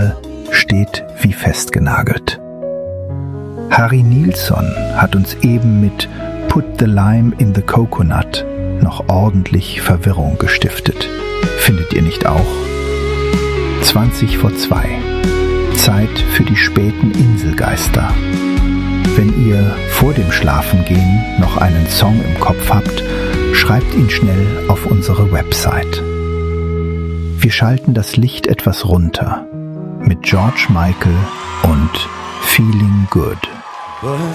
Original steht wie festgenagelt. Harry Nilsson hat uns eben mit Put the Lime in the Coconut noch ordentlich Verwirrung gestiftet. Findet ihr nicht auch? 20 vor 2. Zeit für die späten Inselgeister. Wenn ihr vor dem Schlafengehen noch einen Song im Kopf habt, schreibt ihn schnell auf unsere Website. Wir schalten das Licht etwas runter mit George Michael und Feeling Good.